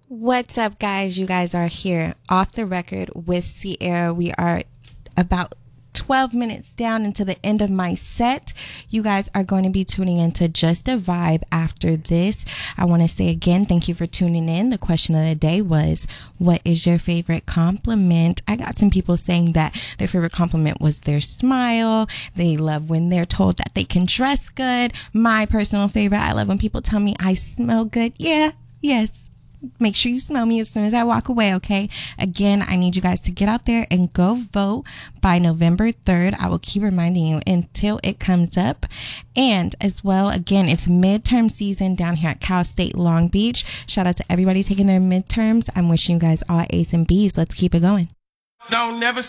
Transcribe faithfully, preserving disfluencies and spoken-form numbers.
What's up, guys? You guys are here off the record with Sierra. We are about twelve minutes down into the end of my set. You guys are going to be tuning into Just a Vibe after this. I want to say again, thank you for tuning in. The question of the day was, what is your favorite compliment? I got some people saying that their favorite compliment was their smile. They love when they're told that they can dress good. My personal favorite, I love when people tell me I smell good. Yeah, yes. Make sure you smell me as soon as I walk away, okay? Again, I need you guys to get out there and go vote by November third. I will keep reminding you until it comes up. And as well, again, it's midterm season down here at Cal State Long Beach. Shout out to everybody taking their midterms. I'm wishing you guys all A's and B's. Let's keep it going. Don't never